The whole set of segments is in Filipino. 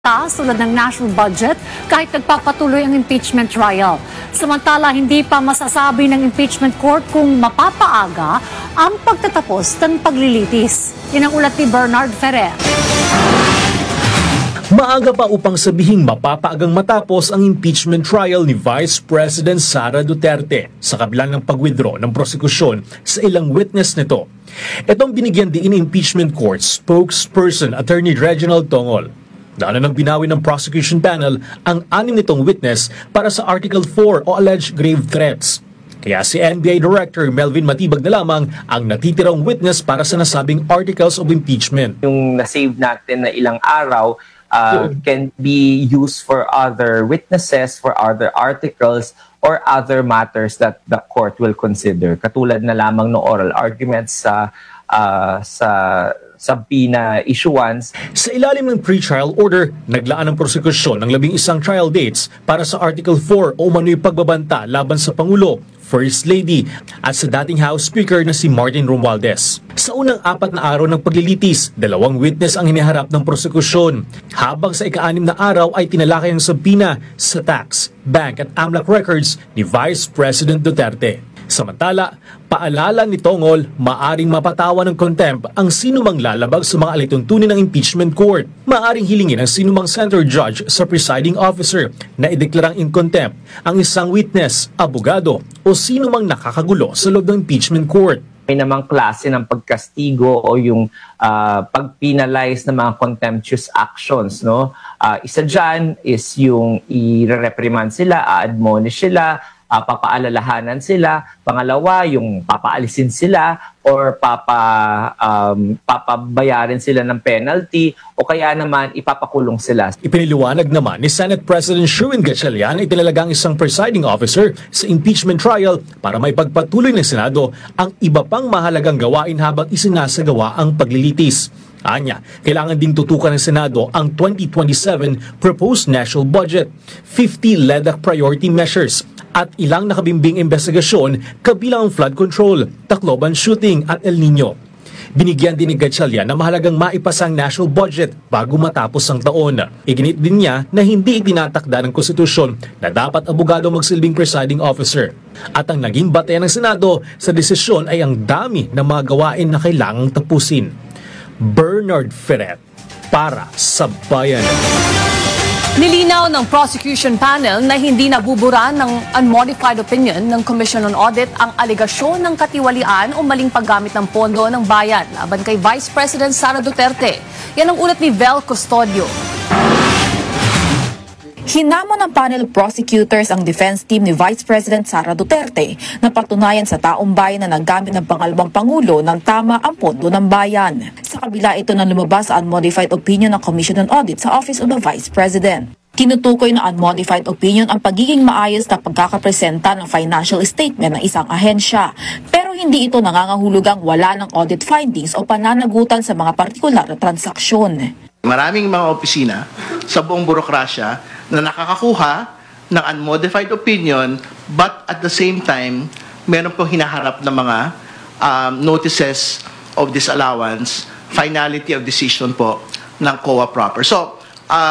tulad ng national budget kahit nagpapatuloy ang impeachment trial. Samantala, hindi pa masasabi ng impeachment court kung mapapaaga ang pagtatapos ng paglilitis. Yan ang ulat ni Bernard Ferrer. Maaga pa upang sabihing mapapaagang matapos ang impeachment trial ni Vice President Sara Duterte sa kabila ng pag-withdraw ng prosekusyon sa ilang witness nito. Itong binigyan din ng impeachment court spokesperson Attorney Reginald Tongol. Dahil nang binawi ng prosecution panel ang 6 nitong witness para sa Article 4 o alleged grave threats. Kaya si NBI Director Melvin Matibag na lamang ang natitirang witness para sa nasabing articles of impeachment. Yung na-save natin na ilang araw can be used for other witnesses, for other articles, or other matters that the court will consider. Katulad na lamang ng oral arguments sa subpoena issuance. Sa ilalim ng pre-trial order, naglaan ng prosekusyon ng 11 trial dates para sa Article 4 o umano'y pagbabanta laban sa Pangulo, First Lady at sa dating House Speaker na si Martin Romualdez. Sa unang 4 na araw ng paglilitis, 2 witness ang hiniharap ng prosekusyon, habang sa ika-6 na araw ay tinalakay ang subpoena sa tax, bank at AMLAC records ni Vice President Duterte. Samantala, paalala ni Tongol, maaring mapatawan ng contempt ang sinumang lalabag sa mga alituntunin ng impeachment court. Maaring hilingin ang sinumang center judge sa presiding officer na ideklarang in contempt ang isang witness, abogado o sinumang nakakagulo sa loob ng impeachment court. May namang klase ng pagkastigo o yung pag-penalize ng mga contemptuous actions. No? Isa dyan is yung i-reprimand sila, a-admonish sila, papaalalahanan sila. Pangalawa, yung papaalisin sila or papabayarin sila ng penalty o kaya naman ipapakulong sila. Ipiniliwanag naman ni Senate President Sherwin Gatchalian na itinalagang isang presiding officer sa impeachment trial para may pagpatuloy ng Senado ang iba pang mahalagang gawain habang isinasagawa ang paglilitis. Anya, kailangan ding tutukan ng Senado ang 2027 proposed national budget, 50 LEDAC priority measures, at ilang nakabimbing investigasyon kabilang ang flood control, Tacloban shooting at El Nino. Binigyan din ni Gatchalian na mahalagang maipasang national budget bago matapos ang taon. Iginit din niya na hindi itinatakda ng konstitusyon na dapat abogado magsilbing presiding officer. At ang naging batayan ng Senado sa desisyon ay ang dami ng mga gawain na kailangang tapusin. Bernard Ferrer para sa Bayan. Nilinaw ng prosecution panel na hindi nabubura ng unmodified opinion ng Commission on Audit ang aligasyon ng katiwalian o maling paggamit ng pondo ng bayan laban kay Vice President Sara Duterte. Yan ang ulat ni Vel Custodio. Hinamon ng panel prosecutors ang defense team ni Vice President Sara Duterte na patunayan sa taong bayan na naggamit ng pangalawang Pangulo ng tama ang pondo ng bayan. Sa kabila ito na lumabas sa unmodified opinion ng Commission on Audit sa Office of the Vice President. Tinutukoy na unmodified opinion ang pagiging maayos na pagkakapresenta ng financial statement ng isang ahensya. Pero hindi ito nangangahulugang wala ng audit findings o pananagutan sa mga partikular na transaksyon. Maraming mga opisina sa buong burokrasya na nakakakuha ng unmodified opinion but at the same time, meron pong hinaharap na mga notices of disallowance, finality of decision po ng COA proper. So,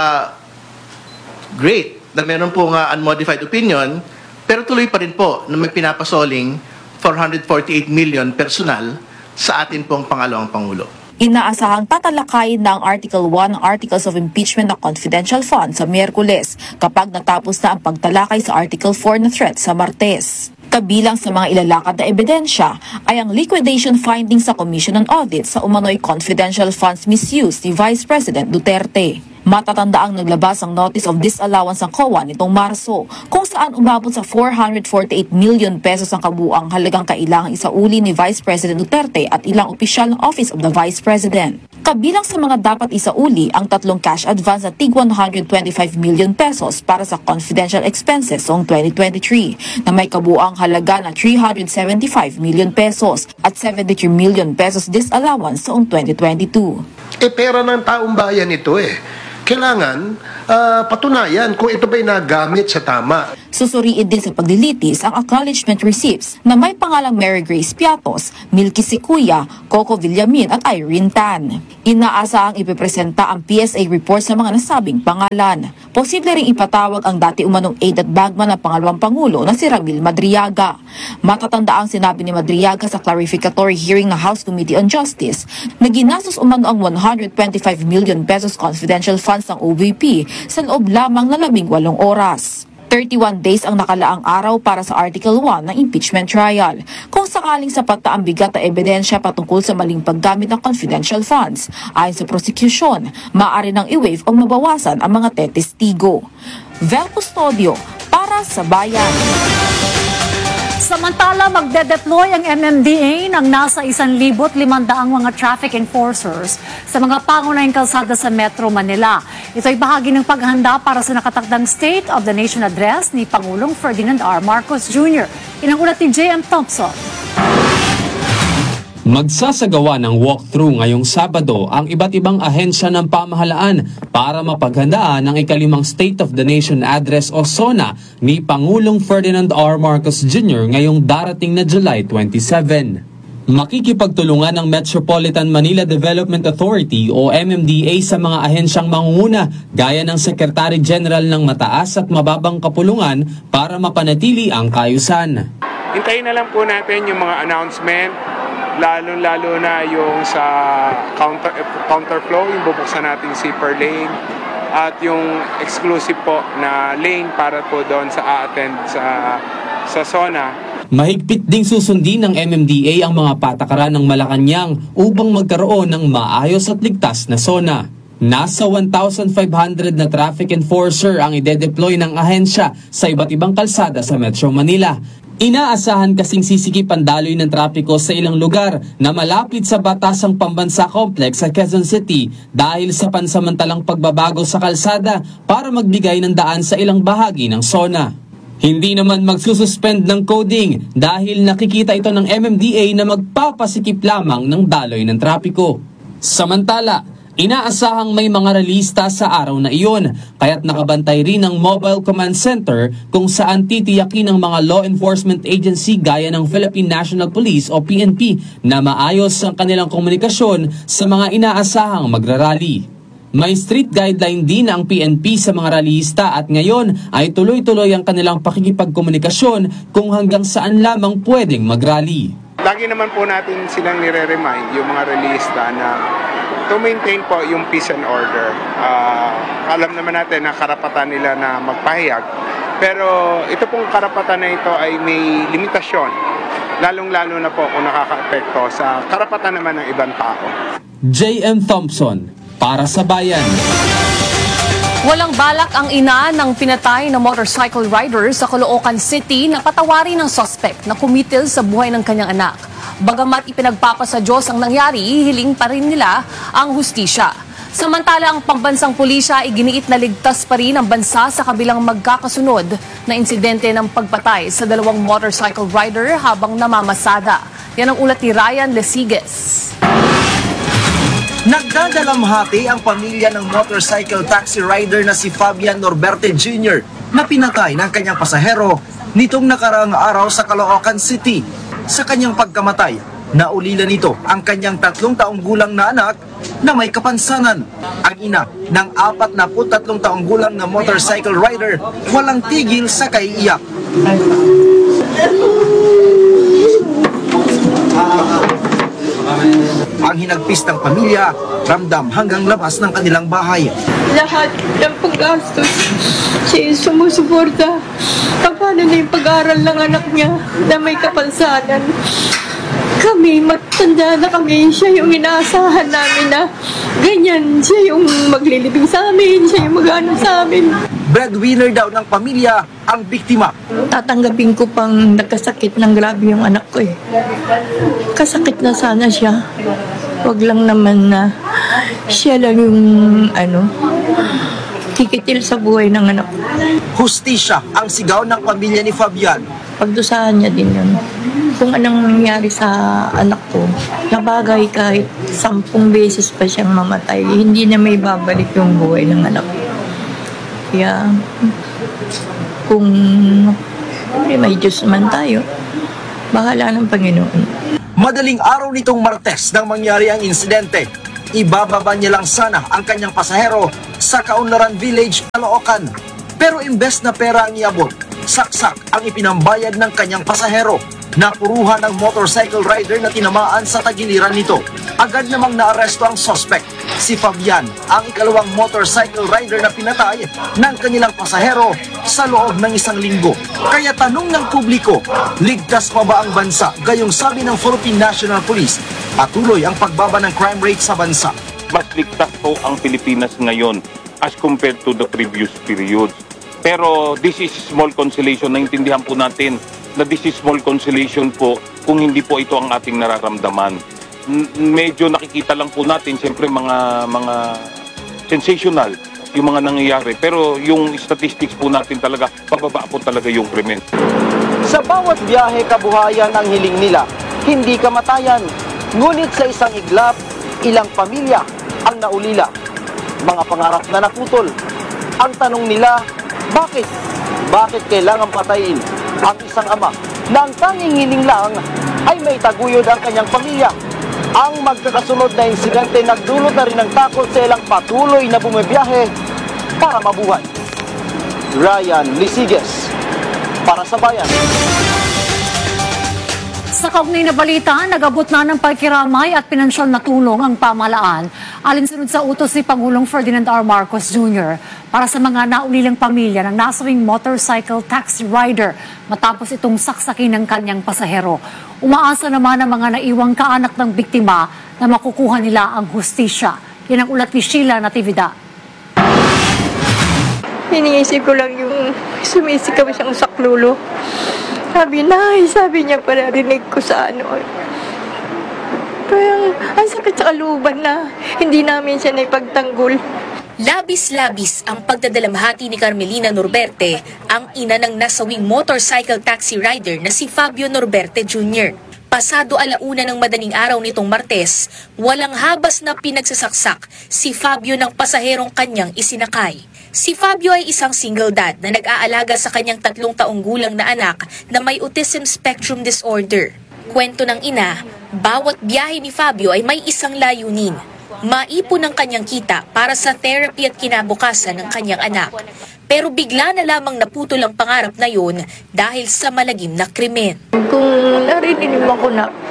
great na meron pong unmodified opinion pero tuloy pa rin po na may pinapasoling 448 million personal sa atin pong pangalawang Pangulo. Inaasahang tatalakayin ng Article 1 ng Articles of Impeachment ng confidential funds sa Miyerkules kapag natapos na ang pagtalakay sa Article 4 na threat sa Martes. Kabilang sa mga ilalakad na ebidensya ay ang liquidation findings sa Commission on Audit sa umano'y confidential funds misuse ni Vice President Duterte. Matatandaang naglabas ang Notice of Disallowance ng COA nitong Marso kung saan umabot sa 448 million pesos ang kabuang halagang kailangang isauli ni Vice President Duterte at ilang opisyal ng Office of the Vice President. Kabilang sa mga dapat isauli ang 3 cash advance na tig 125 million pesos para sa confidential expenses noong 2023 na may kabuang halaga na 375 million pesos at 73 million pesos disallowance noong 2022. Pera ng taong bayan ito . kailangan patunayan kung ito ba'y nagamit sa tama. Susuriin din sa paglilitis ang acknowledgement receipts na may pangalang Mary Grace Piatos, Milky Sikuya, Coco Villamin at Irene Tan. Inaasahang ipipresenta ang PSA report sa mga nasabing pangalan. Posible ring ipatawag ang dati umanong aide at bagman ng pangalawang pangulo na si Ramil Madriaga. Matatanda ang sinabi ni Madriaga sa clarificatory hearing ng House Committee on Justice na ginastos umano ang 125 million pesos confidential funds ng OVP sa loob lamang na 18 oras. 31 days ang nakalaang araw para sa Article 1 ng impeachment trial. Kung sakaling sapat na ang bigat na ebidensya patungkol sa maling paggamit ng confidential funds, ayon sa prosecution, maaari nang i-waive o mabawasan ang mga tetestigo. Vel Custodio, para sa Bayan. Samantala, magde-deploy ang MMDA ng nasa 1,500 mga traffic enforcers sa mga pangunahing kalsada sa Metro Manila. Ito ay bahagi ng paghanda para sa nakatakdang State of the Nation Address ni Pangulong Ferdinand R. Marcos Jr. Inangulat ni J.M. Thompson. Magsasagawa ng walkthrough ngayong Sabado ang iba't ibang ahensya ng pamahalaan para mapaghandaan ang ika-5 State of the Nation Address o SONA ni Pangulong Ferdinand R. Marcos Jr. ngayong darating na July 27. Makikipagtulungan ng Metropolitan Manila Development Authority o MMDA sa mga ahensyang mangunguna gaya ng Secretary General ng mataas at mababang kapulungan para mapanatili ang kaayusan. Hintayin na lang po natin yung mga announcement, lalo-lalo na yung sa counterflow, yung bubuksan nating zipper lane at yung exclusive po na lane para po doon sa a-attend sa SONA. Mahigpit ding susundin ng MMDA ang mga patakaran ng Malacanang upang magkaroon ng maayos at ligtas na SONA. Nasa 1,500 na traffic enforcer ang ide-deploy ng ahensya sa iba't ibang kalsada sa Metro Manila. Inaasahan kasing sisikip ang daloy ng trapiko sa ilang lugar na malapit sa Batasang Pambansa Complex sa Quezon City dahil sa pansamantalang pagbabago sa kalsada para magbigay ng daan sa ilang bahagi ng SONA. Hindi naman magsususpend ng coding dahil nakikita ito ng MMDA na magpapasikip lamang ng daloy ng trapiko. Samantala, inaasahang may mga relista sa araw na iyon, kaya't nakabantay rin ang Mobile Command Center kung saan titiyakin ng mga law enforcement agency gaya ng Philippine National Police o PNP na maayos ang kanilang komunikasyon sa mga inaasahang magrarally. May street guideline din ang PNP sa mga rallyista at ngayon ay tuloy-tuloy ang kanilang pakikipagkomunikasyon kung hanggang saan lamang pwedeng magrally. Lagi naman po natin silang nire-remind yung mga rallyista na to maintain po yung peace and order. Alam naman natin na karapatan nila na magpahayag. Pero ito pong karapatan na ito ay may limitasyon. Lalong-lalo na po kung nakaka-apekto sa karapatan naman ng ibang tao. J.M. Thompson, para sa Bayan. Walang balak ang ina ng pinatay na motorcycle rider sa Caloocan City na patawarin ng suspect na kumitil sa buhay ng kanyang anak. Bagamat ipinagpapa sa Diyos ang nangyari, hihiling pa rin nila ang hustisya. Samantala, ang pambansang pulisya ay giniit na ligtas pa rin ang bansa sa kabilang magkakasunod na insidente ng pagpatay sa 2 motorcycle rider habang namamasada. Yan ang ulat ni Ryan Lesigues. Nagdadalamhati ang pamilya ng motorcycle taxi rider na si Fabian Norberte Jr. na pinatay ng kanyang pasahero nitong nakaraang araw sa Caloocan City. Sa kanyang pagkamatay, naulila nito ang kanyang 3 taong gulang na anak na may kapansanan. Ang ina ng 43 taong gulang na motorcycle rider walang tigil sa kaiiyak. Ang hinagpis ng pamilya, ramdam hanggang labas ng kanilang bahay. Lahat ng paggastos, siya yung sumusuporta. Paano na yung pag-aaral ng anak niya na may kapansanan? Kami, matanda na kami, siya yung inaasahan namin na ganyan, siya yung maglilibing sa amin, siya yung mag-ano sa amin. Breadwinner daw ng pamilya ang biktima. Tatanggapin ko pang nagkasakit ng grabe yung anak ko eh. Kasakit na sana siya. Wag lang naman na siya lang yung kikitil sa buhay ng anak ko. Hustisya ang sigaw ng pamilya ni Fabian. Pagdusahan niya din yun. kung anong nangyari sa anak ko, nabagay kahit 10 beses pa siyang mamatay, hindi na may babalik yung buhay ng anak ko. Kaya, kung may Diyos man tayo, bahala ng Panginoon. Madaling araw nitong Martes nang mangyari ang insidente. Ibababa niya lang sana ang kanyang pasahero sa Kaunlaran Village, Caloocan. Pero imbes na pera ang iabot, saksak ang ipinambayad ng kanyang pasahero. Napuruhan ng motorcycle rider na tinamaan sa tagiliran nito. Agad namang naaresto ang suspect, si Fabian, ang ikalawang motorcycle rider na pinatay ng kanilang pasahero sa loob ng 1 linggo. Kaya tanong ng publiko, ligtas pa ba ang bansa? Gayong sabi ng Philippine National Police, patuloy ang pagbaba ng crime rate sa bansa. Mas ligtas po ang Pilipinas ngayon as compared to the previous periods. Pero this is small consolation. Naintindihan po natin na this is small consolation po kung hindi po ito ang ating nararamdaman. Medyo nakikita lang po natin siyempre mga sensational yung mga nangyayari, pero yung statistics po natin talaga pababa po talaga yung krimen. Sa bawat biyahe kabuhayan ang hiling nila, hindi kamatayan. Ngunit sa isang iglap, ilang pamilya ang naulila. Mga pangarap na naputol. Ang tanong nila, bakit? Bakit kailangan patayin ang isang ama na ang tanging hiling lang ay may taguyod ang kanyang pamilya? Ang magkakasunod na insidente nagdulot na rin ng takot sa ilang patuloy na bumibiyahe para mabuhay. Ryan Lisiges, para sa Bayan. Sa kaugnay na balita, nag-abot na ng pagkiramay at pinansyal na tulong ang pamahalaan alinsunod sa utos ni Pangulong Ferdinand R. Marcos Jr. para sa mga naulilang pamilya ng nasawing motorcycle taxi rider matapos itong saksakin ng kanyang pasahero. Umaasa naman ang mga naiwang kaanak ng biktima na makukuha nila ang hustisya. Yan ang ulat ni Sheila Natividad. Iniisip ko lang yung sumisikaw siyang saklolo. Sabi niya pararinig ko sa ano. Parang ang sakit sa kaluban na hindi namin siya naipagtanggol. Labis-labis ang pagdadalamhati ni Carmelina Norberte, ang ina ng nasawing motorcycle taxi rider na si Fabio Norberte Jr. Pasado 1:00 ng madaling araw nitong Martes, walang habas na pinagsasaksak si Fabio ng pasaherong kanyang isinakay. Si Fabio ay isang single dad na nag-aalaga sa kanyang 3 taong gulang na anak na may autism spectrum disorder. Kwento ng ina, bawat biyahe ni Fabio ay may isang layunin. Maipon ang kanyang kita para sa therapy at kinabukasan ng kanyang anak. Pero bigla na lamang naputol ang pangarap na yun dahil sa malagim na krimen. Kung narinig mo ko na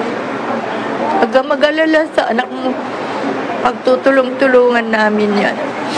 mag-alala sa anak mo, pagtutulong-tulungan namin yan.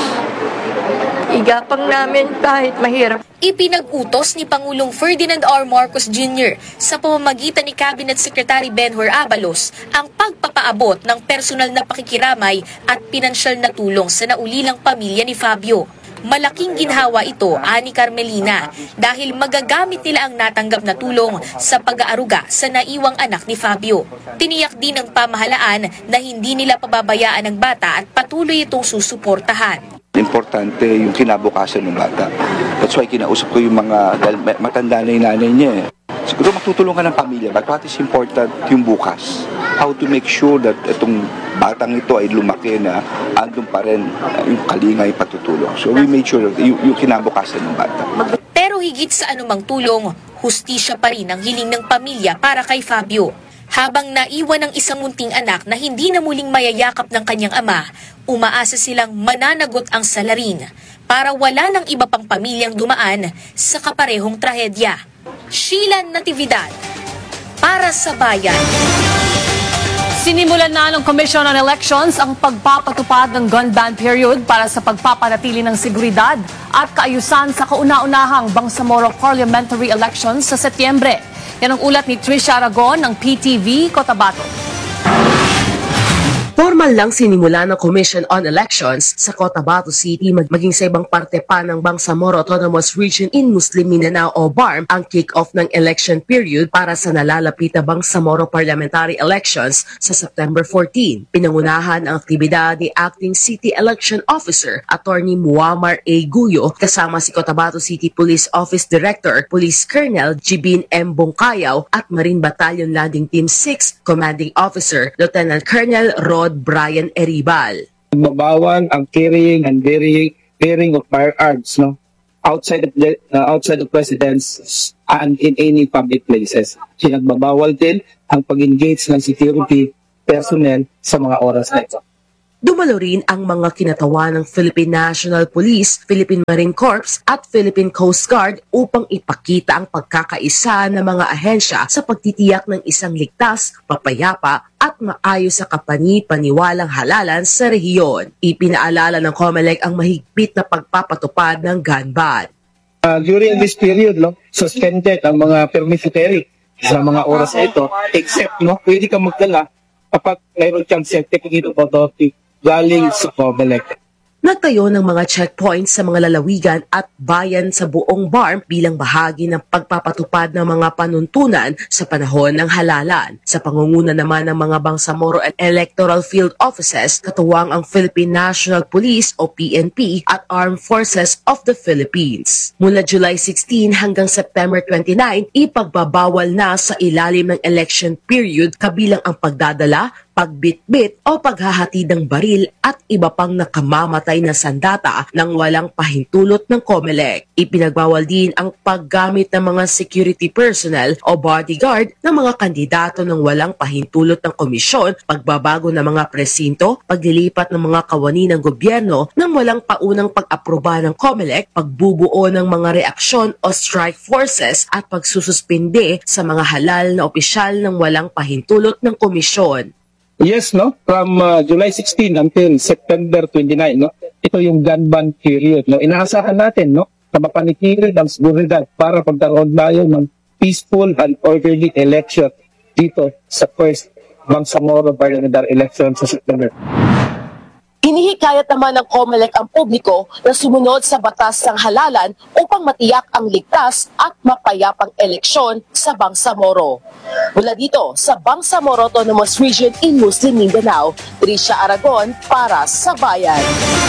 Igapang namin kahit mahirap. Ipinag-utos ni Pangulong Ferdinand R. Marcos Jr. sa pamamagitan ni Cabinet Secretary Benhur Abalos ang pagpapaabot ng personal na pakikiramay at pinansyal na tulong sa naulilang pamilya ni Fabio. Malaking ginhawa ito, ani Carmelina, dahil magagamit nila ang natanggap na tulong sa pag-aaruga sa naiwang anak ni Fabio. Tiniyak din ng pamahalaan na hindi nila pababayaan ang bata at patuloy itong susuportahan. Importante yung kinabukasan ng bata. That's why kinausap ko yung mga, dahil matanda na yung nanay niya. Siguro matutulungan ng pamilya, but what is important yung bukas. How to make sure that itong batang ito ay lumaki na andun pa rin yung kalinga yung patutulong. So we made sure that yung kinabukasan ng bata. Pero higit sa anumang tulong, hustisya pa rin ang hiling ng pamilya para kay Fabio. Habang naiwan ang isang munting anak na hindi na muling mayayakap ng kanyang ama, umaasa silang mananagot ang salarin para wala ng iba pang pamilyang dumaan sa kaparehong trahedya. Sheila Natividad, para sa Bayan. Sinimulan na ng Commission on Elections ang pagpapatupad ng gun ban period para sa pagpapanatili ng seguridad at kaayusan sa kauna-unahang Bangsamoro parliamentary elections sa Setyembre. Yan ang ulat ni Trisha Aragon ng PTV Cotabato. Formal lang sinimula ng Commission on Elections sa Cotabato City maging sa ibang parte pa ng Bangsamoro Autonomous Region in Muslim Mindanao o BARM ang kick-off ng election period para sa nalalapit na Bangsamoro Parliamentary Elections sa September 14. Pinangunahan ang aktibidad ni Acting City Election Officer Attorney Muammar A. Guyo kasama si Cotabato City Police Office Director Police Colonel Jibin M. Bongkayaw at Marine Battalion Landing Team 6 Commanding Officer Lieutenant Colonel Rod Brian Eribal. Magbawal ang carrying and bearing of firearms outside of residence and in any public places. Sinagbabawal din ang pag-engage ng security personnel sa mga oras na ito. Dumalo rin ang mga kinatawan ng Philippine National Police, Philippine Marine Corps at Philippine Coast Guard upang ipakita ang pagkakaisa ng mga ahensya sa pagtitiyak ng isang ligtas, papayapa at maayos sa kapani-paniwalang halalan sa rehiyon. Ipinaalala ng COMELEC ang mahigpit na pagpapatupad ng gun ban. During this period, suspended ang mga permit to carry sa mga oras na ito, except pwede kang magdala kapag mayroon kang certificate of authority galing sa COMELEC. Nagtayo ng mga checkpoints sa mga lalawigan at bayan sa buong BARM bilang bahagi ng pagpapatupad ng mga panuntunan sa panahon ng halalan. Sa pangunguna naman ng mga Bangsamoro and Electoral Field Offices, katuwang ang Philippine National Police o PNP at Armed Forces of the Philippines. Mula July 16 hanggang September 29, ipagbabawal na sa ilalim ng election period kabilang ang pagdadala, pagbitbit o paghahatid ng baril at iba pang nakamamatay na sandata nang walang pahintulot ng COMELEC. Ipinagbawal din ang paggamit ng mga security personnel o bodyguard ng mga kandidato nang walang pahintulot ng komisyon, pagbabago ng mga presinto, paglilipat ng mga kawani ng gobyerno nang walang paunang pag-aproba ng COMELEC, pagbubuo ng mga reaksyon o strike forces at pagsususpinde sa mga halal na opisyal nang walang pahintulot ng komisyon. Yes, from July 16 until September 29, ito yung gun ban period. Inaasahan natin, na mapanitili ng seguridad para pagkaroon tayo ng peaceful and orderly election dito sa first Bangsamoro Parliamentary election sa September. Hinihikayat naman ng COMELEC ang publiko na sumunod sa batas ng halalan upang matiyak ang ligtas at mapayapang eleksyon sa Bangsamoro. Mula dito sa Bangsamoro Autonomous Region in Muslim Mindanao, Tricia Aragon para sa Bayan.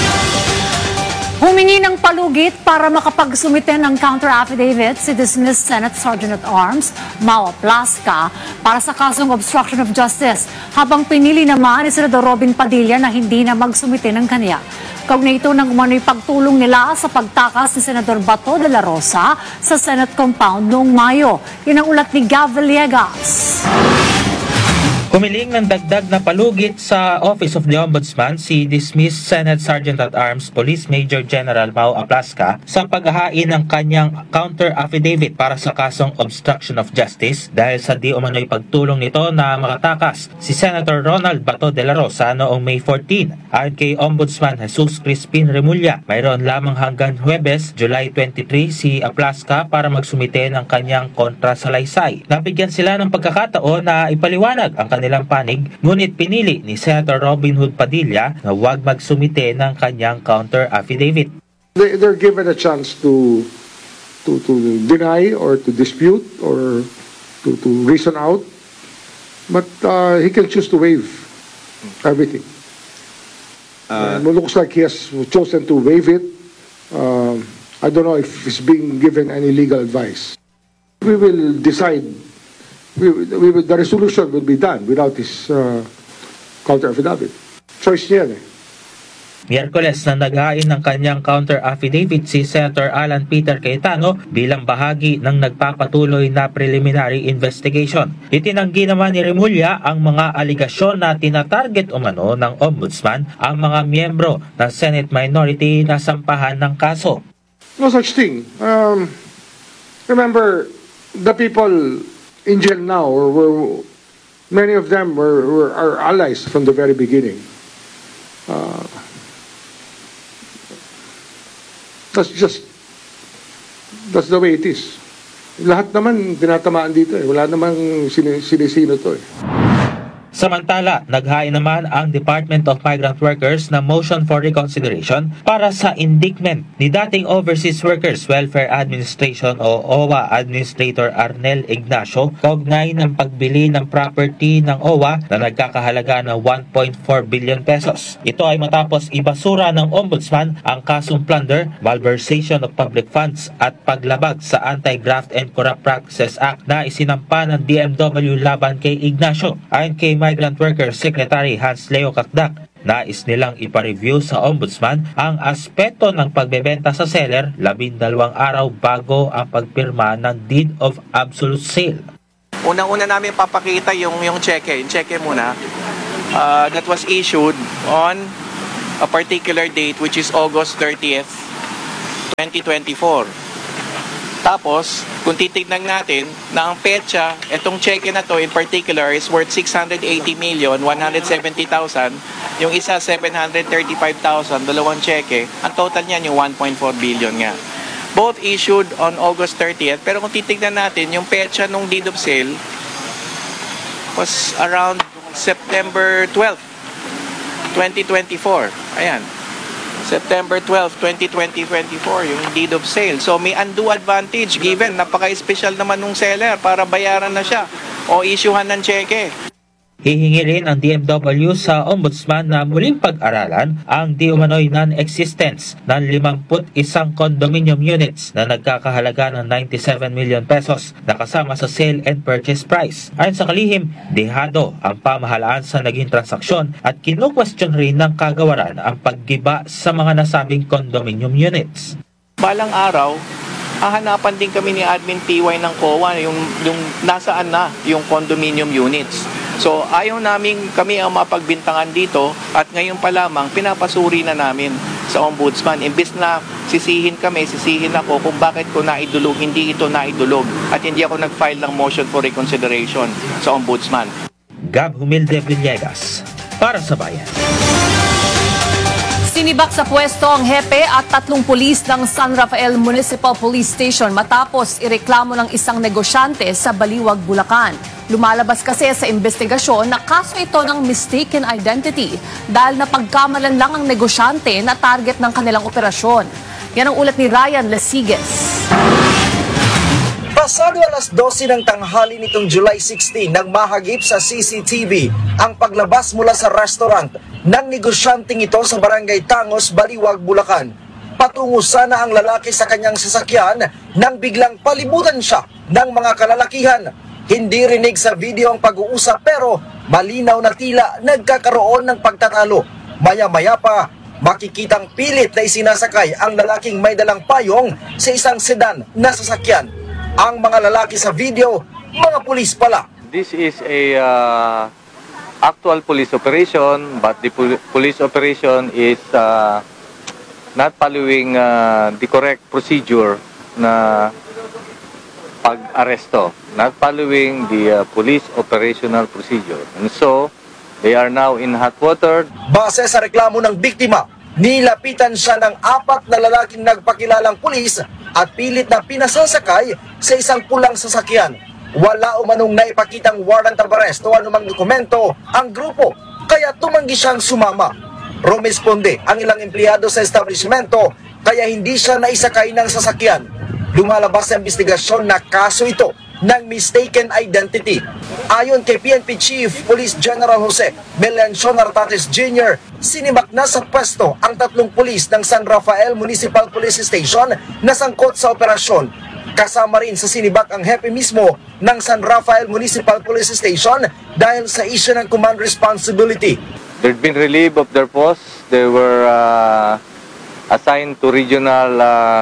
Humingi ng palugit para makapagsumite ng counter-affidavit si dismissed Senate Sergeant-at-Arms Mau Aplasca para sa kasong obstruction of justice, habang pinili naman ni Senador Robin Padilla na hindi na magsumite ng kaniya. Kaugnay ito ng umano'y pagtulong nila sa pagtakas ni Senador Bato de la Rosa sa Senate compound noong Mayo. Yan ang ulat ni Gav Villegas. Humiling ng dagdag na palugit sa Office of the Ombudsman si dismissed Senate Sergeant-at-Arms Police Major General Mau Aplasca sa paghahain ng kanyang counter-affidavit para sa kasong obstruction of justice dahil sa di umano'y pagtulong nito na makatakas si Senator Ronald Bato de la Rosa noong May 14. Ayon kay Ombudsman Jesus Crispin Remulla, mayroon lamang hanggang Huwebes, July 23 si Aplasca para magsumite ng kanyang kontrasalaysay. Nabigyan sila ng pagkakataon na ipaliwanag ang kanilang panig, ngunit pinili ni Senator Robin Hood Padilla na huwag magsumite ng kanyang counter-affidavit. They're given a chance to deny or to dispute or to reason out, but he can choose to waive everything. It looks like he has chosen to waive it. I don't know if he's being given any legal advice. We will decide. The resolution will be done without his counter-affidavit. Choice niya yan. Miyerkules na naghain ng kanyang counter-affidavit si Senator Alan Peter Cayetano bilang bahagi ng nagpapatuloy na preliminary investigation. Itinanggi naman ni Remulla ang mga aligasyon na tinatarget umano ng Ombudsman ang mga miyembro ng Senate minority na sampahan ng kaso. No such thing. Remember, the people in jail now, many of them were our allies from the very beginning. That's the way it is. Lahat naman tinatamaan dito eh. Wala namang sinisino to eh. Samantala, naghain naman ang Department of Migrant Workers na motion for reconsideration para sa indictment ni dating Overseas Workers Welfare Administration o OWA Administrator Arnel Ignacio kaugnay ng pagbili ng property ng OWA na nagkakahalaga ng 1.4 billion pesos. Ito ay matapos ibasura ng Ombudsman ang kasong plunder, malversation of public funds at paglabag sa Anti-Graft and Corrupt Practices Act na isinampa ng DMW laban kay Ignacio. Ayon kay Migrant Workers Secretary Hans Leo Kakdak, nais nilang ipa-review sa Ombudsman ang aspeto ng pagbebenta sa seller 12 araw bago ang pagpirma ng Deed of Absolute Sale. Unang-una namin papakita yung cheque. Yung cheque muna that was issued on a particular date which is August 30th, 2024. Tapos, kung titignan natin na ang petsa, itong cheque na to in particular is worth 680,170,000. Yung isa 735,000, dalawang cheque. Ang total niyan yung 1.4 billion nga. Both issued on August 30th. Pero kung titignan natin, yung petsa nung deed of sale was around September 12th, 2024. Ayan. September 12, 2024, yung deed of sale. So may undue advantage given napaka-special naman nung seller para bayaran na siya o issuehan ng cheque. Hihingi rin ang DMW sa Ombudsman na muling pag-aralan ang di umano'y non-existence ng 51 condominium units na nagkakahalaga ng 97 million pesos na kasama sa sale and purchase price. Ayon sa kalihim, dehado ang pamahalaan sa naging transaksyon at kinu-question rin ng kagawaran ang paggiba sa mga nasabing condominium units. Balang araw, hahanapan din kami ni Admin PY ng COA yung nasaan na yung condominium units. So ayaw namin kami ang mapagbintangan dito at ngayon pa lamang pinapasuri na namin sa Ombudsman. Imbes na sisihin ako kung bakit ko naidulog, hindi ito naidulog at hindi ako nag-file ng motion for reconsideration sa Ombudsman. Gab Humilde Villegas, para sa Bayan. Sinibak sa pwesto ang hepe at 3 pulis ng San Rafael Municipal Police Station matapos ireklamo ng isang negosyante sa Baliwag, Bulacan. Lumalabas kasi sa investigasyon na kaso ito ng mistaken identity dahil napagkamalan lang ang negosyante na target ng kanilang operasyon. Yan ang ulat ni Ryan Lasiges. Pasado alas 12 ng tanghali nitong July 16 nang mahagip sa CCTV ang paglabas mula sa restaurant ng negosyanteng ito sa Barangay Tangos, Baliwag, Bulacan. Patungo sana ang lalaki sa kanyang sasakyan nang biglang palibutan siya ng mga kalalakihan. Hindi rinig sa video ang pag-uusap pero malinaw na tila nagkakaroon ng pagtatalo. Maya-maya pa, makikitang pilit na isinasakay ang lalaking may dalang payong sa isang sedan na sasakyan. Ang mga lalaki sa video, mga pulis pala. This is a actual police operation, but the police operation is not following the correct procedure na pag-aresto, not following the police operational procedure. And so, they are now in hot water. Base sa reklamo ng biktima, nilapitan siya ng 4 na lalaking nagpakilalang pulis at pilit na pinasasakay sa isang pulang sasakyan. Wala umanong naipakitang warrant of arrest o anumang dokumento ang grupo, kaya tumanggi siyang sumama. Rumesponde ang ilang empleyado sa establishmento, kaya hindi siya naisakay ng sasakyan. Lumalabas sa investigasyon na kaso ito ng mistaken identity. Ayon kay PNP Chief Police General Jose Melencio Nartates Jr., sinibak na sa pwesto ang 3 pulis ng San Rafael Municipal Police Station na sangkot sa operasyon. Kasama rin sa sinibak ang hepe mismo ng San Rafael Municipal Police Station dahil sa issue ng command responsibility. They've been relieved of their posts. They were assigned to regional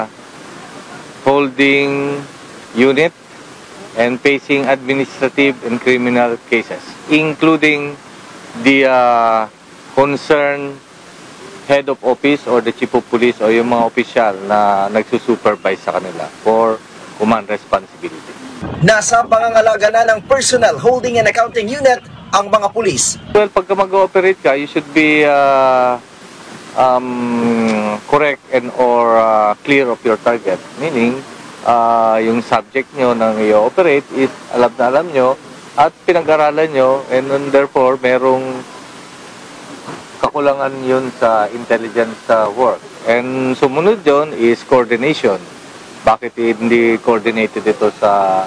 holding unit and facing administrative and criminal cases, including the concerned head of office or the chief of police o yung mga opisyal na nagsusupervise sa kanila for command responsibility. Nasa pangangalaga na ng personnel holding and accounting unit ang mga pulis. Well, pagka mag-ooperate ka, you should be correct and or clear of your target. Meaning, yung subject nyo nang i-operate is alam na alam nyo at pinag-aralan nyo, and therefore merong kakulangan yun sa intelligence work. And sumunod yun is coordination. Bakit hindi coordinated ito sa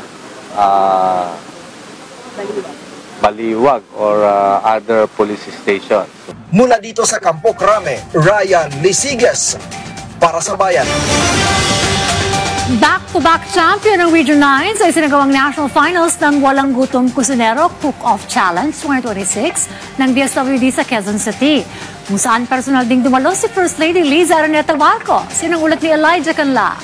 Baliwag or other police stations? Mula dito sa Campo Crame, Ryan Lisigas para sa Bayan. Back-to-back champion ng Region 9 sa isinagawang national finals ng Walang Gutom Kusinero Cook-Off Challenge 2026 ng DSWD sa Quezon City. Kung saan personal ding dumalo si First Lady Liza Araneta Marcos. Sinang ulat ni Elijah Canlas.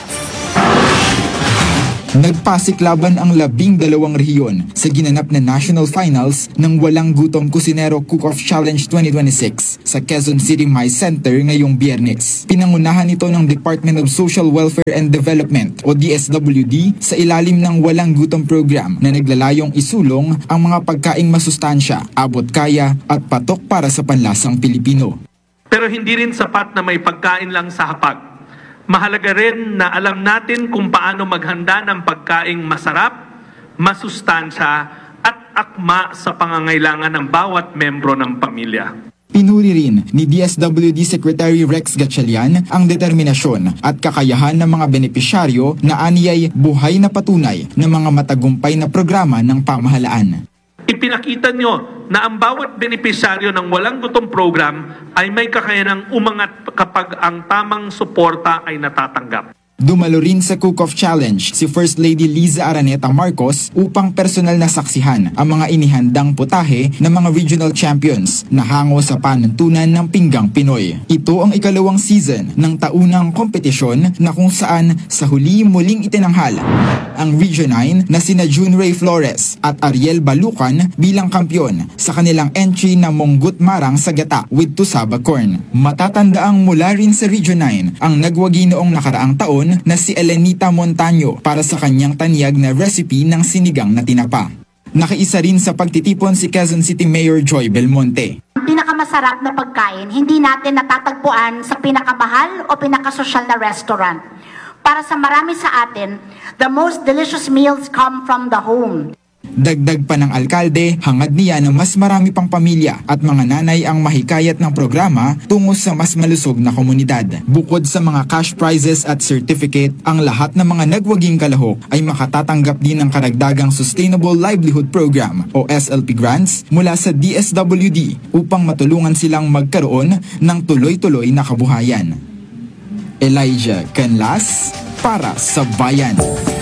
Nagpasiklaban ang 12 rehiyon sa ginanap na national finals ng Walang Gutom Kusinero Cook-Off Challenge 2026 sa Quezon City May Center ngayong Biyernes. Pinangunahan ito ng Department of Social Welfare and Development o DSWD sa ilalim ng Walang Gutom Program na naglalayong isulong ang mga pagkaing masustansya, abot kaya at patok para sa panlasang Pilipino. Pero hindi rin sapat na may pagkain lang sa hapag. Mahalaga rin na alam natin kung paano maghanda ng pagkaing masarap, masustansya at akma sa pangangailangan ng bawat membro ng pamilya. Pinuri rin ni DSWD Secretary Rex Gatchalian ang determinasyon at kakayahan ng mga benepisyaryo na aniyay buhay na patunay ng mga matagumpay na programa ng pamahalaan. Ipinakita nyo na ang bawat benepisyaryo ng Walang Gutom Program ay may kakayanang umangat kapag ang tamang suporta ay natatanggap. Dumalo rin sa Cook-Off Challenge si First Lady Liza Araneta Marcos upang personal na saksihan ang mga inihandang putahe ng mga regional champions na hango sa panuntunan ng Pinggang Pinoy. Ito ang ikalawang season ng taunang kompetisyon na kung saan sa huli muling itinanghal ang Region 9 na sina June Ray Flores at Ariel Balucan bilang kampyon sa kanilang entry na Monggut Marang sa Gata with Tusaba Corn. Matatandaang mula rin sa Region 9 ang nagwagi noong nakaraang taon na si Elenita Montaño para sa kanyang tanyag na recipe ng sinigang na tinapa. Nakiisa rin sa pagtitipon si Quezon City Mayor Joy Belmonte. Ang pinakamasarap na pagkain, hindi natin natatagpuan sa pinakamahal o pinakasosyal na restaurant. Para sa marami sa atin, the most delicious meals come from the home. Dagdag pa ng alkalde, hangad niya na mas marami pang pamilya at mga nanay ang mahikayat ng programa tungo sa mas malusog na komunidad. Bukod sa mga cash prizes at certificate, ang lahat ng mga nagwaging kalahok ay makatatanggap din ng karagdagang Sustainable Livelihood Program o SLP grants mula sa DSWD upang matulungan silang magkaroon ng tuloy-tuloy na kabuhayan. Elijah Canlas para sa Bayan.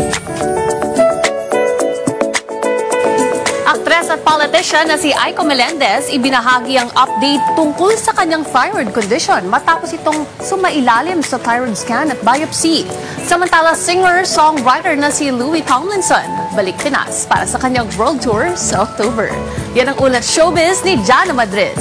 Aktres at politician na si Aiko Melendez ibinahagi ang update tungkol sa kanyang thyroid condition matapos itong sumailalim sa thyroid scan at biopsy. Samantala, singer-songwriter na si Louis Tomlinson balik Pinas para sa kanyang world tour sa October. Yan ang ulat showbiz ni Jana Madrid.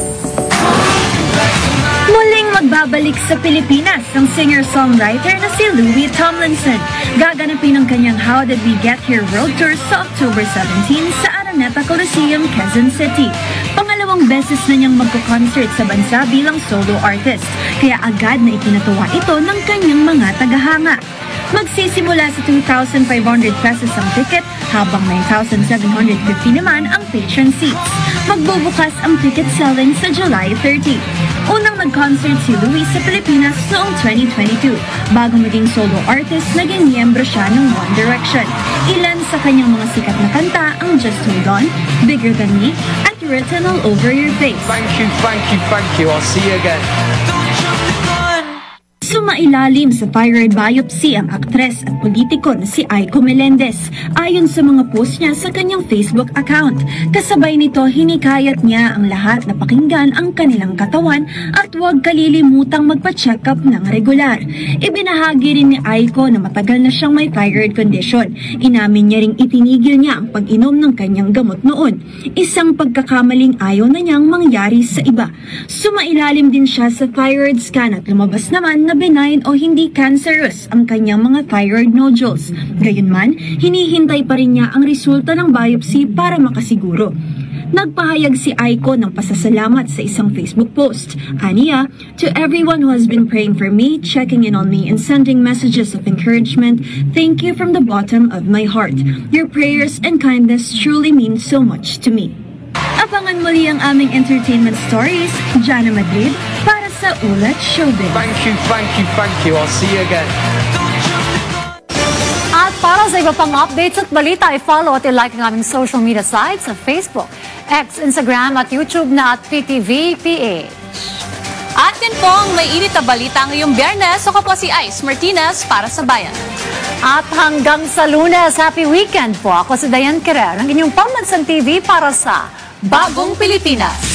Muling magbabalik sa Pilipinas ang singer-songwriter na si Louis Tomlinson. Gaganapin ang kanyang How Did We Get Here World Tour sa October 17 sa Araneta Coliseum, Quezon City. Pangalawang beses na niyang magko-concert sa bansa bilang solo artist, kaya agad na ikinatuwa ito ng kanyang mga tagahanga. Magsisimula sa 2,500 pesos ang ticket habang 9,750 naman ang patron seats. Magbubukas ang ticket selling sa July 30. Unang nag-concert si Louis sa Pilipinas noong 2022. Bago maging solo artist, naging miyembro siya ng One Direction. Ilan sa kanyang mga sikat na kanta ang Just Hold On, Bigger Than Me, at Written All Over Your Face. Thank you, thank you, thank you. I'll see you again. Sumailalim sa thyroid biopsy ang aktres at politiko na si Aiko Melendez ayon sa mga post niya sa kanyang Facebook account. Kasabay nito, hinikayat niya ang lahat na pakinggan ang kanilang katawan at huwag kalilimutang magpa-check up ng regular. Ibinahagi rin ni Aiko na matagal na siyang may thyroid condition. Inamin niya ring itinigil niya ang pag-inom ng kanyang gamot noon. Isang pagkakamaling ayaw na niyang mangyari sa iba. Sumailalim din siya sa thyroid scan at lumabas naman na benign o hindi cancerous ang kanyang mga thyroid nodules. Gayunman, hinihintay pa rin niya ang resulta ng biopsy para makasiguro. Nagpahayag si Aiko ng pasasalamat sa isang Facebook post. Aniya, to everyone who has been praying for me, checking in on me, and sending messages of encouragement, thank you from the bottom of my heart. Your prayers and kindness truly mean so much to me. Abangan muli ang aming entertainment stories, Jana Madrid, para sa Ulat Showbiz. Thank you, thank you, thank you. I'll see you again. At para sa iba pang updates at balita, i-follow at i-like ang aming social media sites sa Facebook, X, Instagram at YouTube na at PTVPH. At yan po ang may init na balita ngayong Biyernes. Ako po si Ice Martinez para sa Bayan. At hanggang sa Lunes, happy weekend po. Ako si Dayan Querer, ang inyong Pambansan TV para sa Bagong Pilipinas.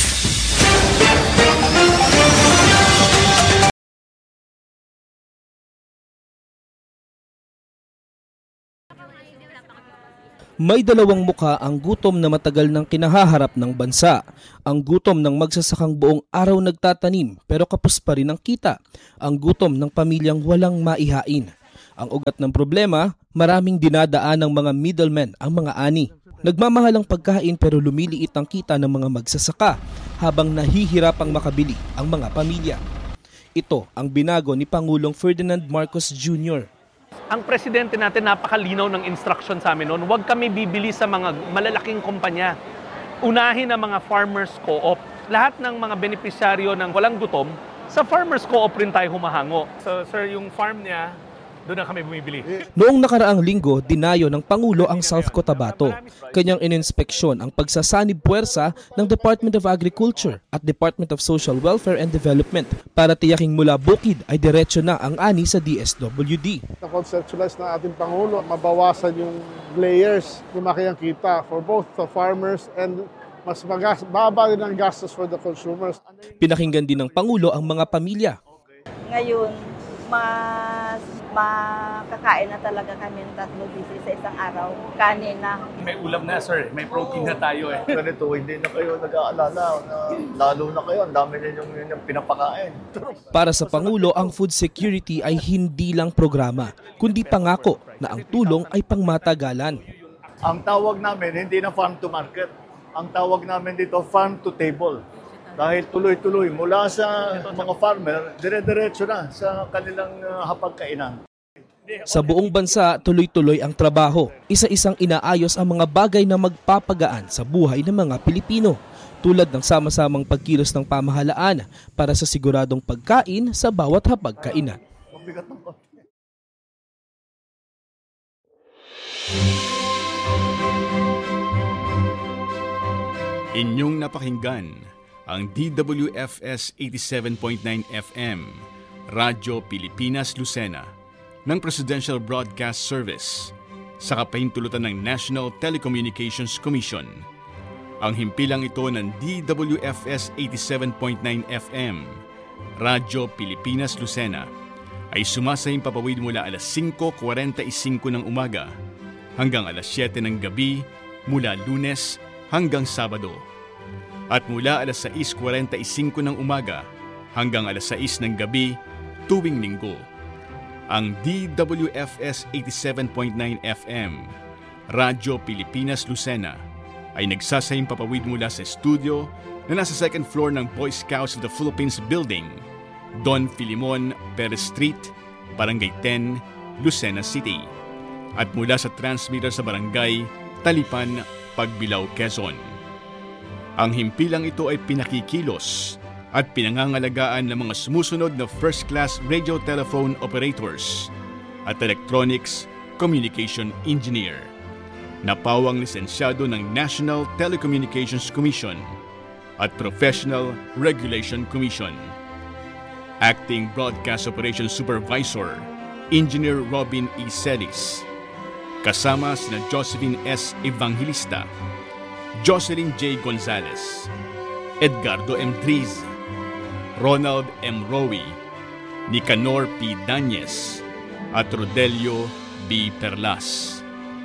May dalawang mukha ang gutom na matagal nang kinahaharap ng bansa. Ang gutom ng magsasakang buong araw nagtatanim pero kapos pa rin ang kita. Ang gutom ng pamilyang walang maihain. Ang ugat ng problema, maraming dinadaan ng mga middlemen ang mga ani. Nagmamahal ang pagkain pero lumiliit ang kita ng mga magsasaka habang nahihirapang makabili ang mga pamilya. Ito ang binago ni Pangulong Ferdinand Marcos Jr. Ang presidente natin napakalinaw ng instruction sa amin noon, huwag kami bibili sa mga malalaking kumpanya. Unahin ang mga farmers co-op. Lahat ng mga benepisyaryo ng walang gutom, sa farmers co-op rin tayo humahango. So sir, yung farm niya, doon na kami bumibili. Noong nakaraang linggo, dinayo ng Pangulo ang South Cotabato. Kanyang ininspeksyon ang pagsasanib puwersa ng Department of Agriculture at Department of Social Welfare and Development para tiyaking mula bukid ay diretso na ang ani sa DSWD. Na-conceptualize ng ating Pangulo, mabawasan yung layers, lumaki ang kita for both the farmers and mas baba din ang gastos for the consumers. Pinakinggan din ng Pangulo ang mga pamilya. Ngayon, mas makakain na talaga kami ng 3 beses sa isang araw. Kanin na. May ulam na sir, may protein na tayo eh. Ganito, hindi na kayo nag-aalala na lalo na kayo, ang dami ninyong pinapakain. Para sa Pangulo, ang food security ay hindi lang programa, kundi pangako na ang tulong ay pangmatagalan. Ang tawag namin, hindi na farm to market. Ang tawag namin dito, farm to table. Dahil tuloy-tuloy mula sa mga farmer, dire-diretso na sa kanilang hapagkainan. Sa buong bansa, tuloy-tuloy ang trabaho. Isa-isang inaayos ang mga bagay na magpapagaan sa buhay ng mga Pilipino, tulad ng sama-samang pagkilos ng pamahalaan para sa siguradong pagkain sa bawat hapagkainan. Inyong napakinggan ang DWFS 87.9 FM, Radyo Pilipinas Lucena, ng Presidential Broadcast Service sa kapahintulutan ng National Telecommunications Commission. Ang himpilang ito ng DWFS 87.9 FM, Radyo Pilipinas Lucena, ay sumasayang papawid mula alas 5:45 ng umaga hanggang alas 7 ng gabi mula Lunes hanggang Sabado. At mula alas 6:45 ng umaga hanggang alas 6 ng gabi tuwing linggo. Ang DWFS 87.9 FM, Radyo Pilipinas Lucena, ay nagsasayang papawid mula sa studio na nasa second floor ng Boy Scouts of the Philippines Building, Don Filimon Perez Street, Barangay 10, Lucena City. At mula sa transmitter sa Barangay Talipan, Pagbilao, Quezon. Ang himpilang ito ay pinakikilos at pinangangalagaan ng mga sumusunod na first-class radio telephone operators at electronics communication engineer na pawang lisensyado ng National Telecommunications Commission at Professional Regulation Commission. Acting Broadcast Operations Supervisor, Engineer Robin E. Celis, kasama sina Josephine S. Evangelista, Jocelyn J. Gonzalez, Edgardo M. Driz, Ronald M. Rowi, Nicanor P. Dañez, at Rodelio B. Perlas.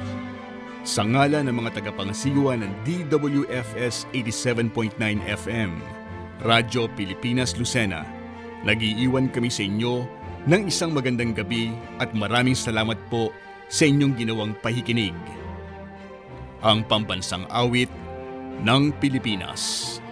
Sa ngalan ng mga tagapangasiwa ng DWFS 87.9 FM, Radyo Pilipinas Lucena, nag-iiwan kami sa inyo ng isang magandang gabi at maraming salamat po sa inyong ginawang pakikinig. Ang pambansang awit ng Pilipinas.